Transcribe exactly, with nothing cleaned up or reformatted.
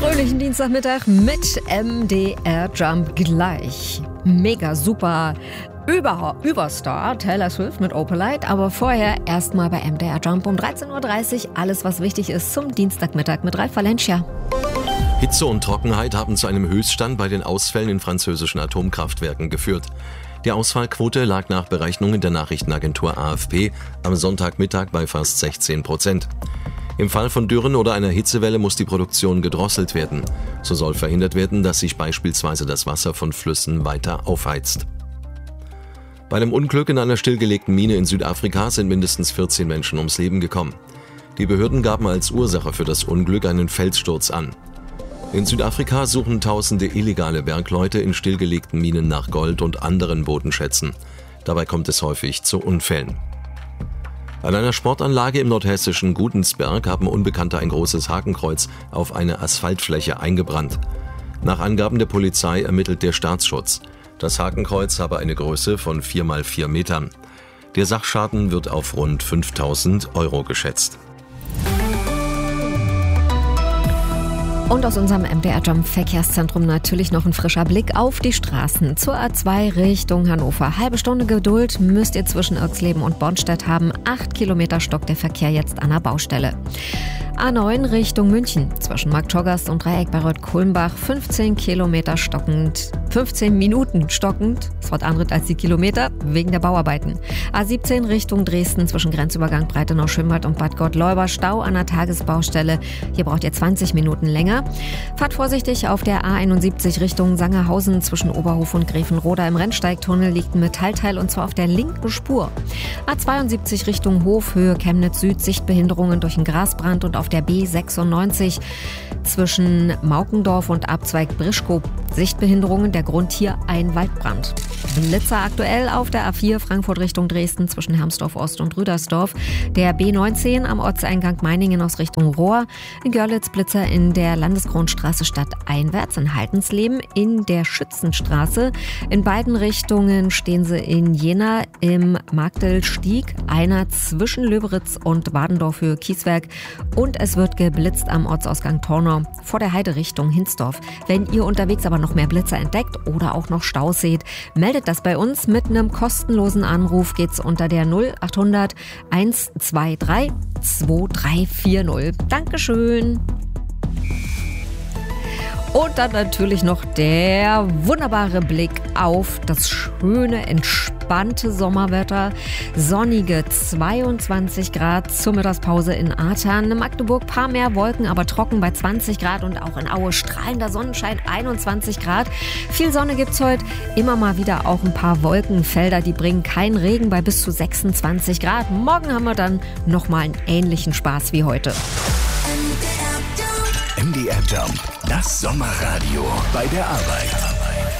fröhlichen Dienstagmittag mit M D R Jump gleich. Mega super Über Überstar Taylor Swift mit Opalite, aber vorher erstmal bei M D R Jump um dreizehn Uhr dreißig alles, was wichtig ist zum Dienstagmittag mit Ralf Valencia. Hitze und Trockenheit haben zu einem Höchststand bei den Ausfällen in französischen Atomkraftwerken geführt. Die Ausfallquote lag nach Berechnungen der Nachrichtenagentur A F P am Sonntagmittag bei fast sechzehn Prozent. Im Fall von Dürren oder einer Hitzewelle muss die Produktion gedrosselt werden. So soll verhindert werden, dass sich beispielsweise das Wasser von Flüssen weiter aufheizt. Bei einem Unglück in einer stillgelegten Mine in Südafrika sind mindestens vierzehn Menschen ums Leben gekommen. Die Behörden gaben als Ursache für das Unglück einen Felssturz an. In Südafrika suchen tausende illegale Bergleute in stillgelegten Minen nach Gold und anderen Bodenschätzen. Dabei kommt es häufig zu Unfällen. An einer Sportanlage im nordhessischen Gudensberg haben Unbekannte ein großes Hakenkreuz auf eine Asphaltfläche eingebrannt. Nach Angaben der Polizei ermittelt der Staatsschutz. Das Hakenkreuz habe eine Größe von vier mal vier Metern. Der Sachschaden wird auf rund fünftausend Euro geschätzt. Und aus unserem M D R Jump Verkehrszentrum natürlich noch ein frischer Blick auf die Straßen. Zur A zwei Richtung Hannover. Halbe Stunde Geduld müsst ihr zwischen Irxleben und Bornstedt haben. Acht Kilometer stockt der Verkehr jetzt an der Baustelle. A neun Richtung München. Zwischen Marktschorgast und Dreieck bei Reuth-Kulmbach. fünfzehn Kilometer stockend. fünfzehn Minuten stockend. Das Wort andere als die Kilometer wegen der Bauarbeiten. A siebzehn Richtung Dresden zwischen Grenzübergang Breitenau-Schönwald und Bad Gottleuba. Stau an der Tagesbaustelle. Hier braucht ihr zwanzig Minuten länger. Fahrt vorsichtig auf der A einundsiebzig Richtung Sangerhausen zwischen Oberhof und Grevenroda. Im Rennsteigtunnel liegt ein Metallteil und zwar auf der linken Spur. A zweiundsiebzig Richtung Hof, Höhe Chemnitz Süd, Sichtbehinderungen durch einen Grasbrand und auf der B sechsundneunzig zwischen Maukendorf und Abzweig Brischkow. Sichtbehinderungen, der Grund hier ein Waldbrand. Blitzer aktuell auf der A vier Frankfurt Richtung Dresden zwischen Hermsdorf Ost und Rüdersdorf. Der B neunzehn am Ortseingang Meiningen aus Richtung Rohr. In Görlitz Blitzer in der Landeskronstraße stadteinwärts in Haltensleben. In der Schützenstraße. In beiden Richtungen stehen sie in Jena im Magdelstieg. Einer zwischen Löberitz und Wadendorf Höhe Kieswerk. Und es wird geblitzt am Ortsausgang Tornau vor der Heide Richtung Hinsdorf. Wenn ihr unterwegs aber noch mehr Blitzer entdeckt oder auch noch Staus seht, meldet das bei uns. Mit einem kostenlosen Anruf geht's unter der null achthundert hundertzweiundzwanzig zweiunddreißig vierzig. Dankeschön. Und dann natürlich noch der wunderbare Blick auf das schöne, entspannte Sommerwetter. Sonnige zweiundzwanzig Grad zur Mittagspause in Artern. In Magdeburg paar mehr Wolken, aber trocken bei zwanzig Grad und auch in Aue strahlender Sonnenschein einundzwanzig Grad. Viel Sonne gibt's heute, immer mal wieder auch ein paar Wolkenfelder, die bringen keinen Regen bei bis zu sechsundzwanzig Grad. Morgen haben wir dann nochmal einen ähnlichen Spaß wie heute. M D R Jump, das Sommerradio bei der Arbeit.